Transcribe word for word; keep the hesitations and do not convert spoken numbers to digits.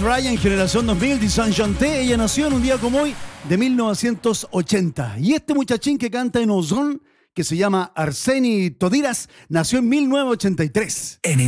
Bryan, generación dos mil, de Saint-Chanté. Ella nació en un día como hoy de mil novecientos ochenta. Y este muchachín que canta en Ozón, que se llama Arseni Todiras, nació en mil novecientos ochenta y tres. En